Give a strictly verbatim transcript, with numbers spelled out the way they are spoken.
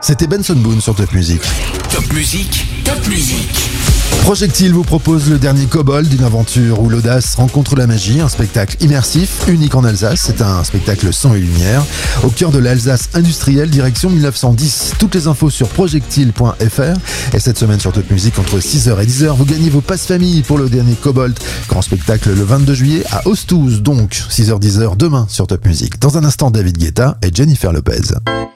C'était Benson Boone sur Top Music. Top Music, Top Music. Projectile vous propose le dernier Kobold, une aventure où l'audace rencontre la magie, un spectacle immersif, unique en Alsace. C'est un spectacle sang et lumière, au cœur de l'Alsace industrielle, direction mille neuf cent dix. Toutes les infos sur projectile point f r. Et cette semaine sur Top Music, entre six heures et dix heures, vous gagnez vos passes famille pour le dernier Kobold. Grand spectacle le vingt-deux juillet à Ostouze, donc six heures dix heures demain sur Top Music. Dans un instant, David Guetta et Jennifer Lopez.